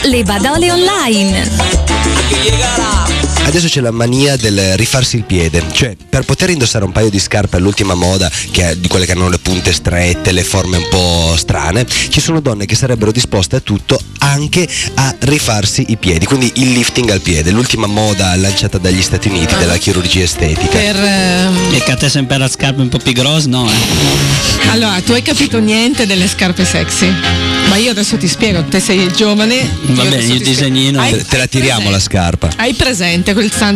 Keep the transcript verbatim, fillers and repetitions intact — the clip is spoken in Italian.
Le Badole Online. Adesso c'è la mania del rifarsi il piede, cioè per poter indossare un paio di scarpe all'ultima moda, che è di quelle che hanno le punte strette, le forme un po' strane, ci sono donne che sarebbero disposte a tutto, anche a rifarsi i piedi, quindi il lifting al piede, l'ultima moda lanciata dagli Stati Uniti ah. della chirurgia estetica. Per, um... E che a te sempre la scarpa un po' più grossa, no? Eh? Allora, tu hai capito niente delle scarpe sexy, ma io adesso ti spiego, te sei giovane. Va bene, il disegnino. Hai, te la tiriamo presente, la scarpa. Hai presente quel